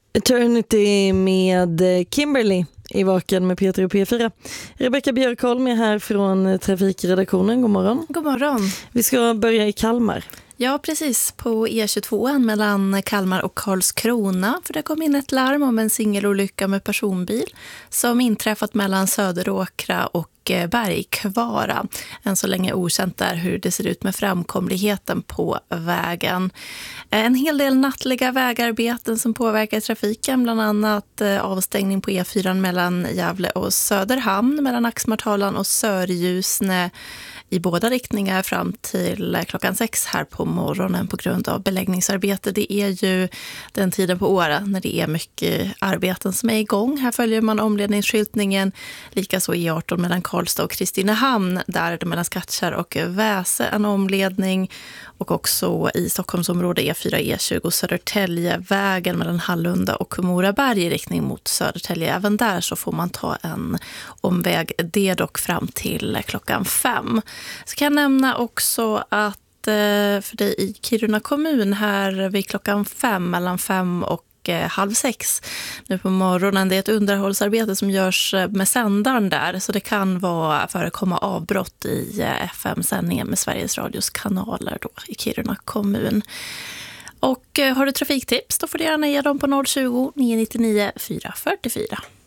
Eternity med Kimberly i Vaken med Peter och P4. Rebecka Björkholm är här från trafikredaktionen. God morgon. God morgon. Vi ska börja i Kalmar. Ja, precis. På E22 mellan Kalmar och Karlskrona. För det kom in ett larm om en singelolycka med personbil som inträffat mellan Söderåkra och Bergkvara. Än så länge okänt där hur det ser ut med framkomligheten på vägen. En hel del nattliga vägarbeten som påverkar trafiken, bland annat avstängning på E4 mellan Gävle och Söderhamn, mellan Axmartalan och Sörljusne i båda riktningar fram till klockan 6 här på morgonen på grund av beläggningsarbete. Det är ju den tiden på året när det är mycket arbeten som är igång. Här följer man omledningsskyltningen, likaså E18 mellan Karlstad och Kristinehamn, där det mellan Skattkärr och Väse en omledning, och också i Stockholmsområdet E4, E20 Södertäljevägen mellan Hallunda och Moraberg i riktning mot Södertälje. Även där så får man ta en omväg, det dock fram till klockan 5. Så kan jag nämna också att för dig i Kiruna kommun här vid klockan 5, mellan 5 och halv 6 nu på morgonen. Det är ett underhållsarbete som görs med sändaren där, så det kan förekomma avbrott i FM-sändningen med Sveriges Radios kanaler då i Kiruna kommun. Och har du trafiktips, då får du gärna ge dem på 020 999 444.